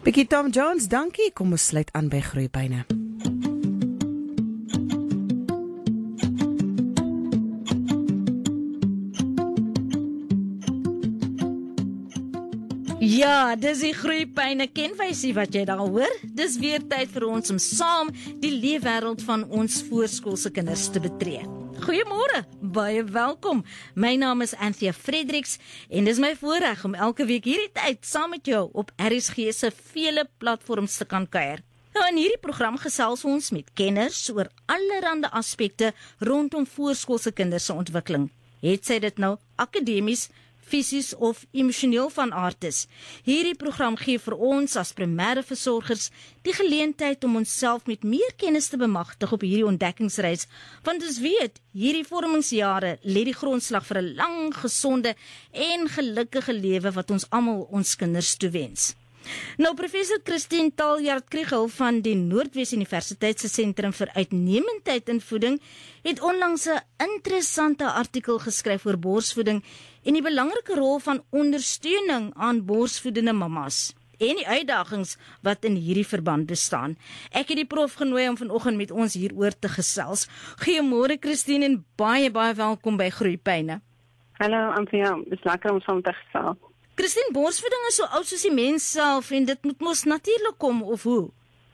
Bietjie Tom Jones, dankie. Kom ons sluit aan by Groeipyne. Ja, dis die Groeipyne kenwysie wat jy daar hoor. Dis weer tyd vir ons om saam die leefwêreld van ons voorskoolse kinders te betree. Goeiemôre, baie welkom. My naam is Anthea Fredericks en dis my voorreg om elke week hierdie tyd saam met jou op RSG se vele platforms te kan kuier. Nou in hierdie program gesels ons met kenners oor allerlei aspekte rondom voorskoolse kinders se ontwikkeling. Het sy dit nou akademies, fisies of emosioneel van aard is. Hierdie program gee vir ons as primêre versorgers die geleentheid om onsself met meer kennis te bemagtig op hierdie ontdekkingsreis, want ons weet, hierdie vormingsjare lê die grondslag vir 'n lang, gesonde en gelukkige lewe wat ons almal ons kinders toewens. Nou, professor Christine Taljaard-Kriegel van die Noordwes Universiteit se Sentrum vir Uitnemendheid in Voeding het onlangs 'n interessante artikel geskryf oor borsvoeding en die belangrike rol van ondersteuning aan borsvoedende mammas en die uitdagings wat in hierdie verband bestaan. Ek het die prof genooi om vanoggend met ons hieroor te gesels. Goeiemôre Christine en baie welkom by Groeipyne. Hallo Anthea, dis lekker om saam te gesels. Christine, borsvoeding is so oud soos die mens self en dit moet mos natuurlik kom, of hoe?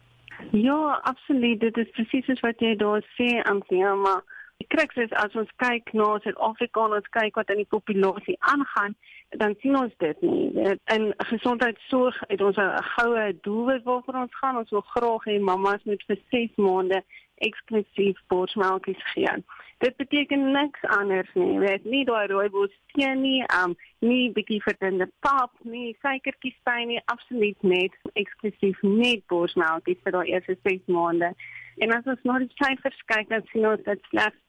Ja, absoluut, dit is presies soos wat jy daar sê, Anthea, maar die kruks is, as ons kyk na Suid-Afrika en ons kyk wat in die populasie aangaan, dan sien ons dit nie. In gesondheidsorg het ons 'n goue doelwit waarvoor ons gaan. Ons wil graag hê mammas moet vir 6 maande eksklusief borsmelkies gee. Dit beteken niks anders nie. Jy weet, nie daai rooibos tee nie, nie bietjie verdunde pap, nie suikertjies by nie, absoluut net eksklusief net borsmelkies vir daai eerste 6 maande. En as ons na die syfers kyk, dan sien ons dat slegs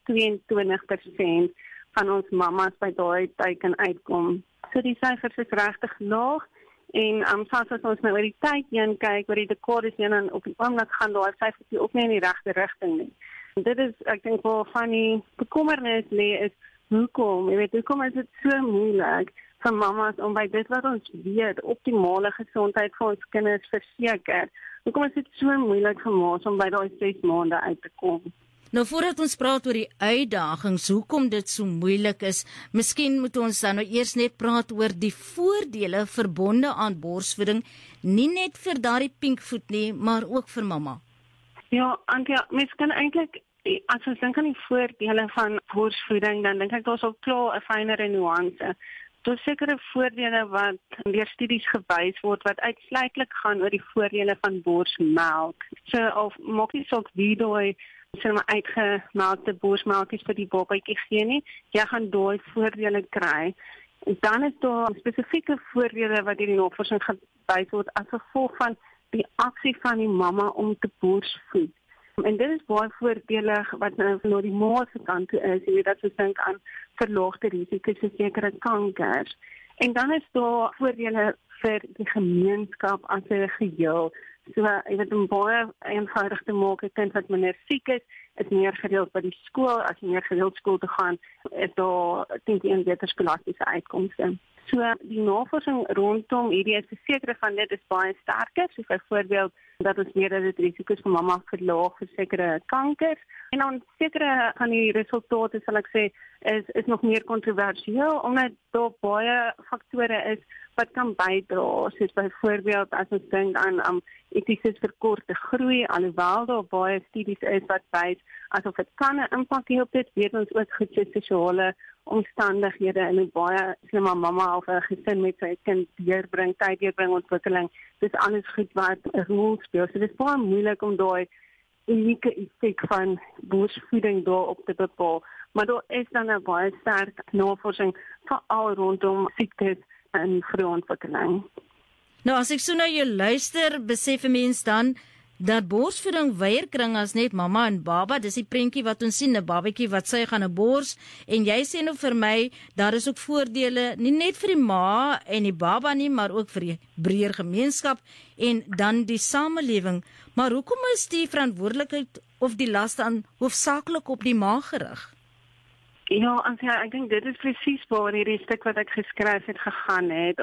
22% van ons mammas by daai teiken uitkom. So die syfers is regtig laag. En selfs as ons nou oor die tyd heen kyk, oor die dekades heen, en op die oomblik gaan daai syfers ook nie in die regte rigting nie. En dit is, ek dink, waar van die bekommernis lê is, hoekom? Jy weet, hoekom is dit so moeilik vir mammas om by dit wat ons weet, optimale gesondheid vir ons kinders verseker? Hoekom is dit so moeilik vir mammas om by daai 6 maande uit te kom? Nou, voordat ons praat oor die uitdagings, hoekom dit so moeilik is, miskien moet ons dan nou eers net praat oor die voordele verbonde aan borsvoeding, nie net vir daardie pinkvoet nie, maar ook vir mamma. Ja, Antia, mens kan eintlik, as ons dink aan die voordele van borsvoeding, dan dink ek daar's al klaar 'n fynere nuance. Daar's sekere voordele wat deur studies gewys word wat uitsluitlik gaan oor die voordele van borsmelk. So of maak nie saak wie daai uitgemelkte borsmelkies vir die babatjie gee nie, jy gaan daai voordele kry. En dan is daar spesifieke voordele wat hierdie navorsing gewys word as gevolg van die aksie van die mamma om te borsvoed. En dit is baie voordelig wat nou na die ma se kant toe is, jy weet, dat ons dink aan verlaagde risiko's vir sekere kankers. En dan is daar voordele vir die gemeenskap as 'n geheel. So, jy weet, om baie eenvoudig te maak, 'n kind wat minder siek is meer gereeld by die skool. As jy meer gereeld skool te gaan, is daar 10 beter skolastiese uitkomste. So, die navorsing rondom hierdie is verseker van dit is baie sterker, so byvoorbeeld dat ons weet dat dit risiko's vir mamma verlaag vir sekere kankers. En dan sekere van die resultate, sal ek sê, is nog meer kontroversieel, omdat daar baie faktore is wat kan bydra, soos byvoorbeeld as ons dink aan etiese verkorte groei, alhoewel daar baie studies is wat wys asof dit kan 'n impak hê op dit, weet ons ook goed so sosiale omstandighede en hoe baie slimmer mamma of 'n gesin met sy kind tyd deurbring, ontwikkeling, dis alles goed wat 'n rol speel. So dit is baie moeilik om daai unieke effek van borsvoeding daarop te bepaal, maar daar is dan 'n baie sterk navorsing veral rondom siektes en vroeë ontwikkeling. Nou, as ek so na jou luister, besef 'n mens dan dat borsvoeding weier as net mamma en baba. Dis die prentjie wat ons sien, 'n babatjie wat sy gaan 'n bors, en jy sê nou vir my, daar is ook voordele, nie net vir die ma en die baba nie, maar ook vir die breër gemeenskap en dan die samelewing. Maar hoekom is die verantwoordelikheid of die las dan hoofsaaklik op die ma gerig? Ja, Anthea, ek dink dit is presies waar hierdie stuk wat ek geskryf het gegaan het, om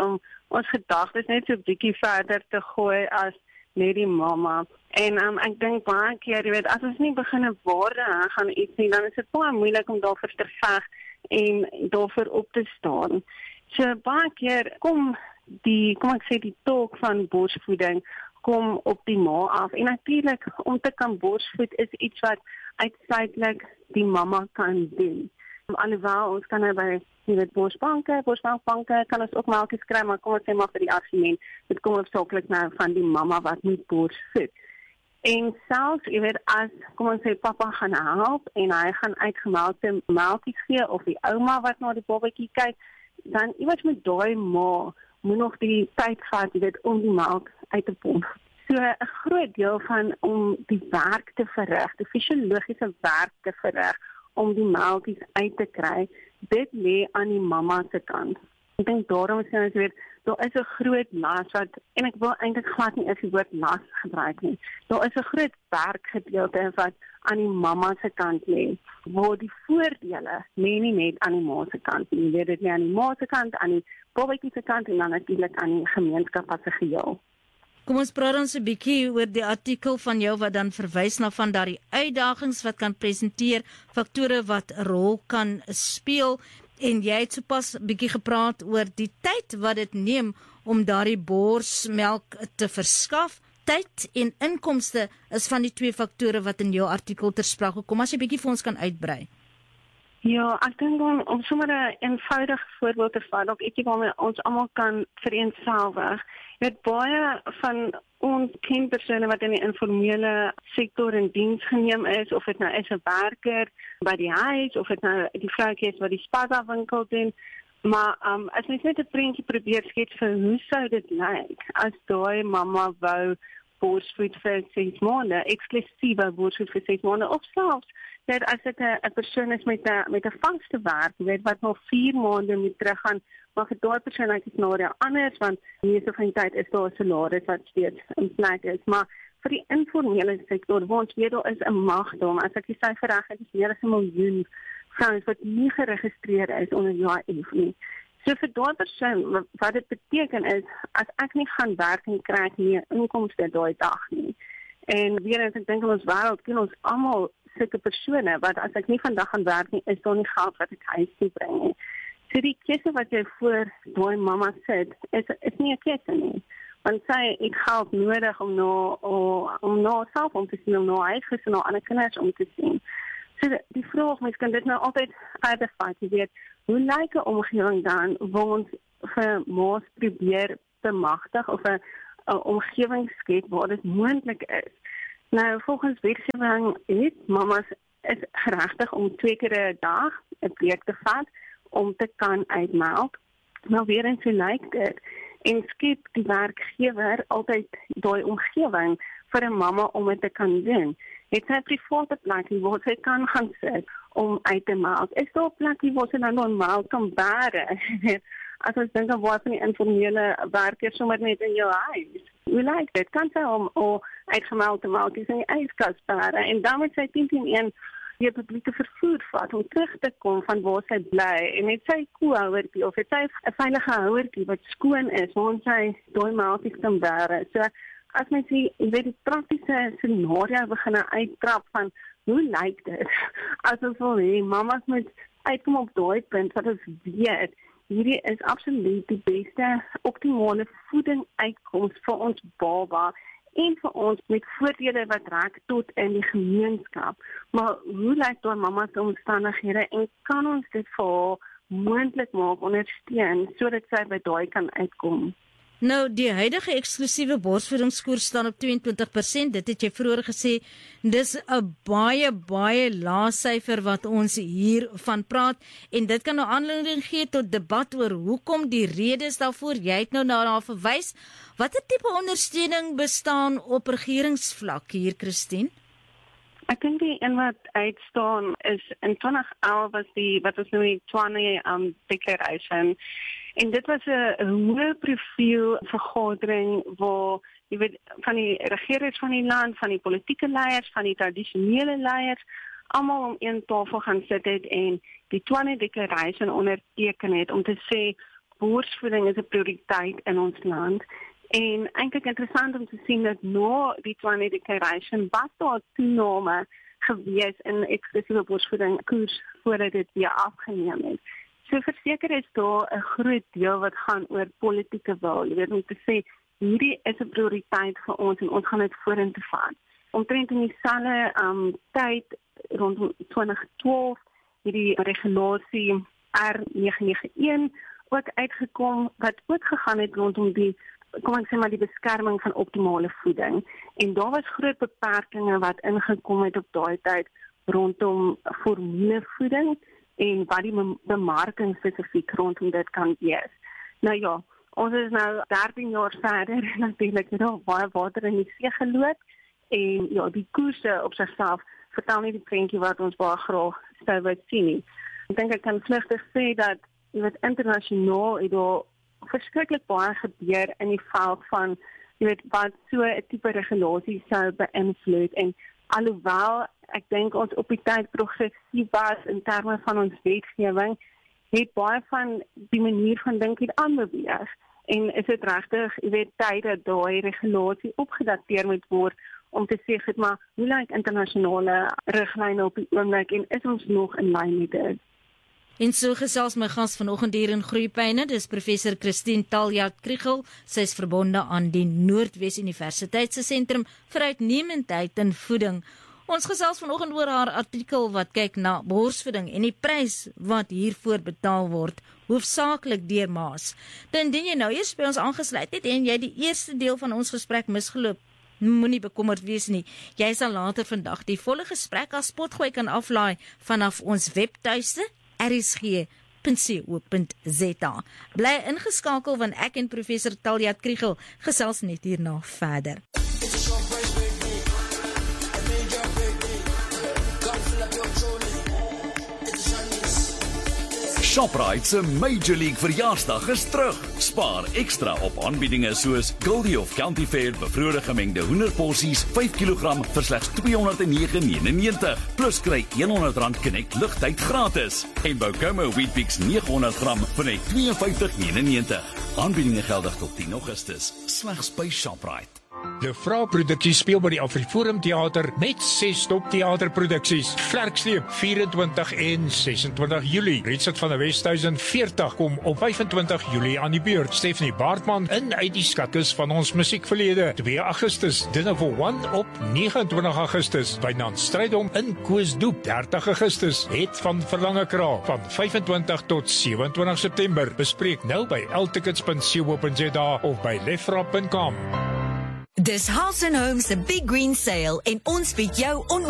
ons gedagtes net so 'n bietjie verder te gooi as net die mamma. En ek dink baie keer, jy weet, as ons nie begin waarde gaan iets nie, dan is dit baie moeilik om daarvoor te veg en daarvoor op te staan. So baie keer kom ek sê die tolk van borsvoeding kom op die ma af. En natuurlik, om te kan borsvoed is iets wat uitsluitlik die mamma kan doen. Alhoewel ons kan by borsbanke kan ons ook melkies kry, maar kom ons sê maar vir die argument, dit kom hoofsaaklik nou van die mamma wat moet borsvoed. En selfs, jy weet, as, kom ons sê, papa gaan help en hy gaan uitgemelkte melkies gee, of die ouma wat na die babatjie kyk, dan iewers met daai ma moet nog die tyd gehad, jy weet, om die melk uit te pomp. So 'n groot deel van om die werk te verrig, die fisiologiese werk te verrig, om die melkies uit te kry, dit lê aan die mamma se kant. Ek dink daarom is ons weet, daar is 'n groot las wat, en ek wil eintlik glad nie eens die woord las gebruik nie, daar is 'n groot werkgedeelte wat aan die mamma se kant lê, waar die voordele lê nie net aan die ma se kant nie, jy weet dit lê aan die ma se kant, aan die babatjie se kant en dan natuurlik aan die gemeenskap as 'n geheel. Kom ons praat ons 'n bietjie oor die artikel van jou wat dan verwys na van daardie uitdagings wat kan presenteer, faktore wat 'n rol kan speel, en jy het sopas 'n bietjie gepraat oor die tyd wat dit neem om daardie borsmelk te verskaf. Tyd en inkomste is van die twee faktore wat in jou artikel ter sprake kom. As jy bietjie vir ons kan uitbrei. Ja, ek dink om sommer 'n eenvoudige voorbeeld te vat, ook ietsie waarmee ons almal kan vereenselwig. Jy weet, baie van ons persone wat in die informele sektor in diens geneem is, of dit nou is 'n werker by die huis, of dit nou die vroutjie is wat die spaza winkel doen, maar as mens net 'n prentjie probeer skets vir hoe sou dit lyk as daai mamma wou borsvoed vir 6 maande, eksklusiewe borsvoed vir 6 maande, of selfs dat as dit 'n persoon is met 'n vaste werk, weet wat nog 4 maande moet teruggaan, maar vir daai persoon is die scenario anders, want meeste van die tyd is daar 'n salaris wat steeds in plek is. Maar vir die informele sektor, waar ons weet daar is 'n magdom, as ek die syfer reg het, is meer as 1 miljoen vrouens wat nie geregistreer is onder UIF nie. So vir daai persoon, wat dit beteken is, as ek nie gaan werk en kry ek nie inkomste daai dag nie. En weer eens, ek dink in ons wêreld ken ons almal sulke persone, wat as ek nie vandag gaan werk nie, is daar nie geld wat ek huis toe bring nie. So die keuse wat jy voor daai mamma sit, is nie 'n keuse nie. Want sy het geld nodig om na self om te sien, om na huisgesin, na ander kinders om te sien. So die vraag, mens kan dit nou altyd uitvat, jy weet, hoe lyk 'n omgewing dan, waar ons vir ma's probeer bemagtig, of 'n omgewing skep waar dit moontlik is. Nou, volgens wetgewing het mamas is geregtig om 2 keer 'n dag 'n breek te vat om te kan uitmelk. Maar weer eens, hoe lyk dit? En skep die werkgewer altyd daai omgewing vir 'n mamma om dit te kan doen. Het sy 'n private plekkie waar sy kan gaan sit om uit te melk? Is daar 'n plekkie waar sy nou normaal kan bære? As ons dink aan waar van die informele werkers sommer net in jou huis. Hoe lyk dit? Kan sy om uitgemeldte melkies in die yskas bære, en dan moet sy 10-10-1 die publieke vervoer vat om terug te kom van waar sy bly, en het sy koehouertjie of het sy 'n veilige houertjie wat skoon is, waar sy daai melkies kan bære. So as mens die praktiese scenario begin uittrap van hoe lyk dit as ons wil hê mamas moet uitkom op daai punt wat ons weet hierdie is absoluut die beste optimale voeding uitkoms vir ons baba en vir ons met voordele wat reg tot in die gemeenskap. Maar hoe lyk daai mamma se omstandighede en kan ons dit vir haar moontlik maak, ondersteun sodat sy by daai kan uitkom? Nou, die huidige eksklusiewe borsvoedingskoers staan op 22%, dit het jy vroeër gesê, dis 'n baie lae syfer wat ons hier van praat, en dit kan nou aanleiding gee tot debat oor hoekom, die redes daarvoor, jy het nou daarna verwys. Watter tipe ondersteuning bestaan op regeringsvlak hier, Christine? Ek dink die een wat uitstaan is in 2011 was wat ons noem die Tshwane Declaration. En dit was 'n hoë profiel vergadering waar jy weet van die regerings van die land, van die politieke leiers, van die tradisionele leiers, almal om een tafel gaan sit het en die Tshwane Declaration onderteken het om te sê borsvoeding is 'n prioriteit in ons land. En eintlik interessant om te sien dat na die Tshwane Declaration was daar toename gewees in eksklusiewe borsvoeding koers voordat dit weer afgeneem het. So verseker is daar 'n groot deel wat gaan oor politieke wil. Jy weet, om te sê, hierdie is 'n prioriteit vir ons en ons gaan dit vorentoe vat. Omtrent in dieselfde tyd, rondom 2012, hierdie regulasie R991 ook uitgekom, wat ook gegaan het rondom die, kom ek sê maar, die beskerming van optimale voeding. En daar was groot beperkings wat ingekom het op daai tyd rondom formulevoeding en wat die bemarking spesifiek rondom dit kan wees. Nou ja, ons is nou 13 jaar verder, natuurlik het daar baie water in die see geloop, en ja, die koerse op sigself vertel nie die prentjie wat ons baie graag sou wou sien nie. Ek dink ek kan vlugtig sê dat, jy weet, internasionaal het daar verskriklik baie gebeur in die veld van, jy weet, wat so 'n tipe regulasie sou beïnvloed, en alhoewel ek dink ons op die tyd progressief was in terme van ons wetgewing, het baie van die manier van dink het aanbeweeg. En is dit regtig, jy weet, tyd dat daai regulasie opgedateer moet word om te sê, goed, maar hoe lyk internasionale riglyne op die oomblik en is ons nog in lyn met dit? En so gesels my gas vanoggend hier in Groeipyne, dis professor Christine Taljaard-Kriel. Sy is verbonde aan die Noordwes Universiteit se sentrum vir uitnemendheid in voeding. Ons gesels vanoggend oor haar artikel wat kyk na borsvoeding en die prys wat hiervoor betaal word, hoofsaaklik deur ma's. Indien jy nou eers by ons aangesluit het en jy die eerste deel van ons gesprek misgeloop, moenie bekommerd wees nie. Jy sal later vandag die volle gesprek as potgooi kan aflaai vanaf ons webtuiste rsg.co.za. Bly ingeskakel want ek en professor Taljaard-Kriel gesels net hierna verder. Shoprite se Major League verjaarsdag is terug. Spaar ekstra op aanbiedinge soos Goldie of County Fair bevroorde gemengde hoenderporsies 5 kg vir slegs R209.99. Plus kry R100 Connect ligtyd gratis. En Boucomo Weet-Bix 900 gram vir net R52.99. Aanbiedinge geldig tot 10 Augustus. Slegs by Shoprite. De Vrou produksie speel by die Afriforum Theater met 6 top theaterproduksies. Vlerksleep 24 en 26 Julie. Richard van der Westhuizen 40 kom op 25 Julie aan die beurt. Stephanie Baartman in uit die skatkis van ons musiekverlede. 2 Augustus Dinner for One op 29 Augustus. Wynand Strydom in Koosdoep 30 Augustus. Het van Verlange Kraal van 25 tot 27 September. Bespreek nou by ltickets.co.za of by lefra.com. Dis House & Homes se Big Green Sale en ons bied jou